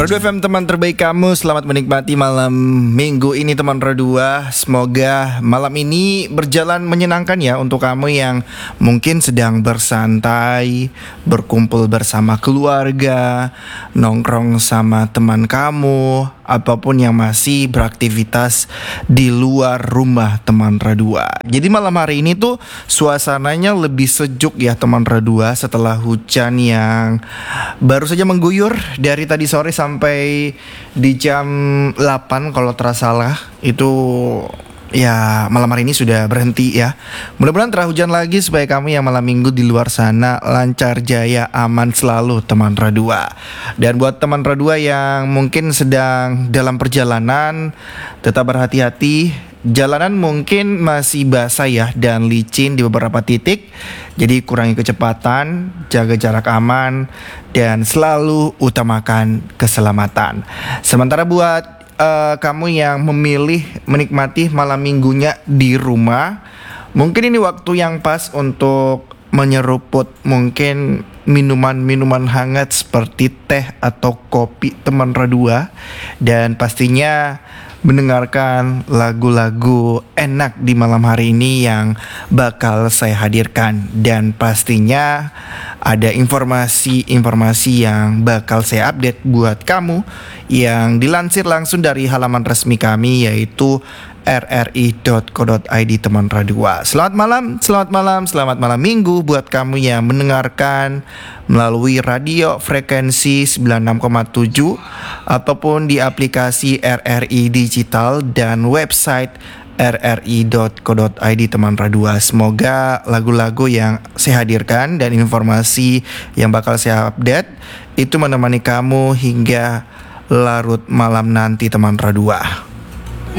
Radu FM teman terbaik kamu, selamat menikmati malam minggu ini teman Radua. Semoga malam ini berjalan menyenangkan ya untuk kamu yang mungkin sedang bersantai, berkumpul bersama keluarga, nongkrong sama teman kamu, apapun yang masih beraktivitas di luar rumah teman Radua. Jadi malam hari ini tuh suasananya lebih sejuk ya teman Radua, setelah hujan yang baru saja mengguyur dari tadi sore sampai di jam 8 kalau tersalah. Itu ya malam hari ini sudah berhenti ya. Mudah-mudahan terah hujan lagi supaya kamu yang malam minggu di luar sana lancar jaya aman selalu teman Radua. Dan buat teman Radua yang mungkin sedang dalam perjalanan, tetap berhati-hati. Jalanan mungkin masih basah ya dan licin di beberapa titik. Jadi kurangi kecepatan, jaga jarak aman, dan selalu utamakan keselamatan. Sementara buat kamu yang memilih menikmati malam minggunya di rumah, mungkin ini waktu yang pas untuk menyeruput mungkin minuman-minuman hangat seperti teh atau kopi teman Radua. Dan pastinya mendengarkan lagu-lagu enak di malam hari ini yang bakal saya hadirkan. Dan pastinya ada informasi-informasi yang bakal saya update buat kamu yang dilansir langsung dari halaman resmi kami, yaitu rri.co.id teman Radua. Selamat malam minggu buat kamu yang mendengarkan melalui radio frekuensi 96,7 ataupun di aplikasi RRI Digital dan website rri.co.id teman Radua. Semoga lagu-lagu yang saya hadirkan dan informasi yang bakal saya update itu menemani kamu hingga larut malam nanti teman Radua.